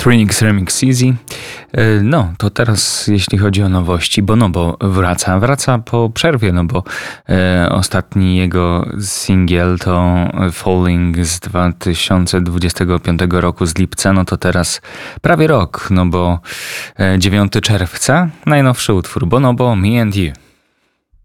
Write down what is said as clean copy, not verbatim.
Trinix Remix Easy. No, to teraz jeśli chodzi o nowości, Bonobo wraca po przerwie, no bo ostatni jego singiel to Falling z 2025 roku z lipca, no to teraz prawie rok, no bo 9 czerwca najnowszy utwór Bonobo, Me and You.